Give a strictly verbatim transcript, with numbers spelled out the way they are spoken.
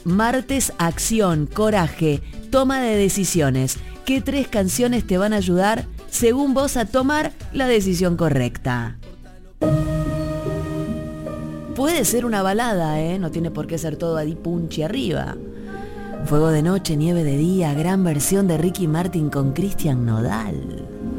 Martes, acción, coraje, toma de decisiones. ¿Qué tres canciones te van a ayudar, según vos, a tomar la decisión correcta? Puede ser una balada, ¿eh? No tiene por qué ser todo Adi Punchi arriba. Fuego de noche, nieve de día, gran versión de Ricky Martin con Cristian Nodal.